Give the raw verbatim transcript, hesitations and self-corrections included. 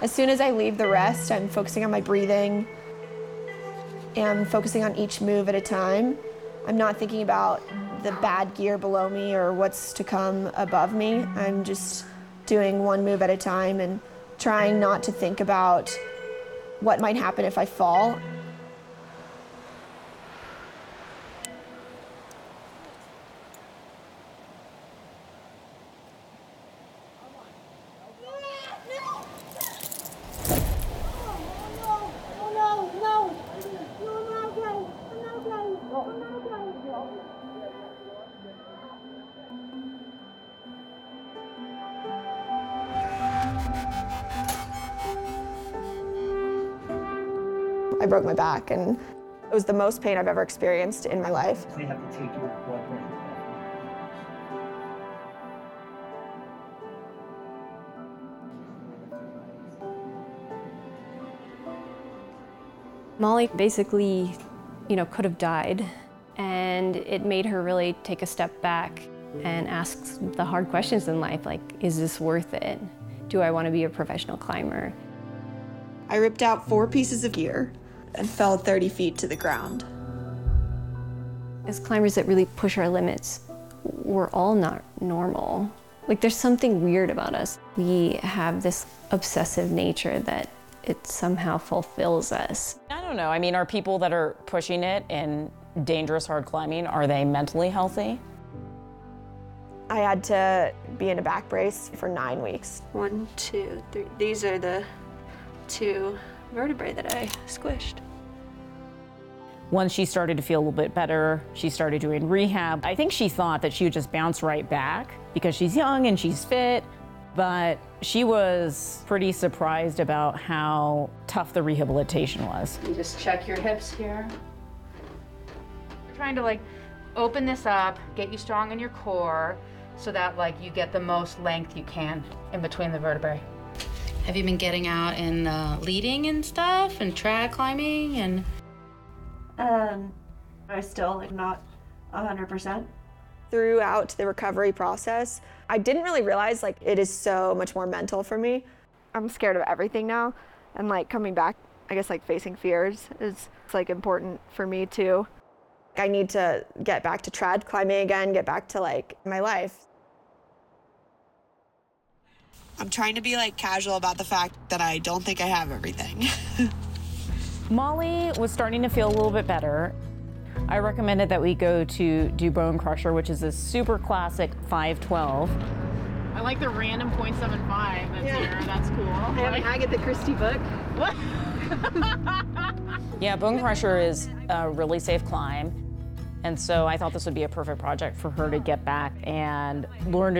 As soon as I leave the rest, I'm focusing on my breathing and focusing on each move at a time. I'm not thinking about the bad gear below me or what's to come above me. I'm just doing one move at a time and trying not to think about what might happen if I fall. I broke my back, and it was the most pain I've ever experienced in my life. They have to take your blood pressure. Molly basically, you know, could have died, and it made her really take a step back and ask the hard questions in life, like, is this worth it? Do I want to be a professional climber? I ripped out four pieces of gear and fell thirty feet to the ground. As climbers that really push our limits, we're all not normal. Like, there's something weird about us. We have this obsessive nature that it somehow fulfills us. I don't know. I mean, are people that are pushing it in dangerous hard climbing, are they mentally healthy? I had to be in a back brace for nine weeks. One, two, three. These are the two vertebrae that I squished. Once she started to feel a little bit better, she started doing rehab. I think she thought that she would just bounce right back because she's young and she's fit, but she was pretty surprised about how tough the rehabilitation was. You just check your hips here. We're trying to like open this up, get you strong in your core so that like you get the most length you can in between the vertebrae. Have you been getting out and uh, leading and stuff and trad climbing and? Um, I still like not one hundred percent. Throughout the recovery process, I didn't really realize like it is so much more mental for me. I'm scared of everything now, and like coming back, I guess like facing fears is it's, like important for me too. I need to get back to trad climbing again, get back to like my life. I'm trying to be like casual about the fact that I don't think I have everything. Molly was starting to feel a little bit better. I recommended that we go to do Bone Crusher, which is a super classic five twelve. I like the random point seven five that's Yeah. here. That's cool. I have an Agatha Christie book. What? Yeah, Bone Crusher is a really safe climb. And so I thought this would be a perfect project for her to get back and learn to